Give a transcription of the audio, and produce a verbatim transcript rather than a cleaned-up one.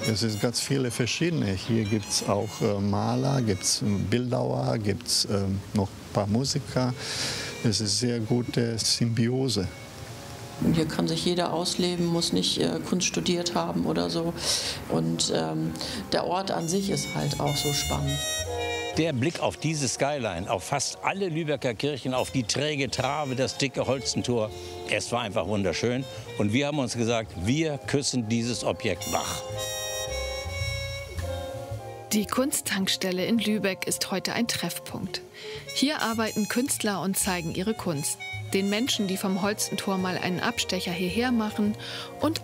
Es ist ganz viele verschiedene. Hier gibt es auch äh, Maler, gibt es Bildhauer, gibt es äh, noch ein paar Musiker. Es ist eine sehr gute Symbiose. Hier kann sich jeder ausleben, muss nicht äh, Kunst studiert haben oder so. Und ähm, der Ort an sich ist halt auch so spannend. Der Blick auf diese Skyline, auf fast alle Lübecker Kirchen, auf die träge Trave, das dicke Holstentor, es war einfach wunderschön. Und wir haben uns gesagt, wir küssen dieses Objekt wach. Die Kunsttankstelle in Lübeck ist heute ein Treffpunkt. Hier arbeiten Künstler und zeigen ihre Kunst. Den Menschen, die vom Holstentor mal einen Abstecher hierher machen und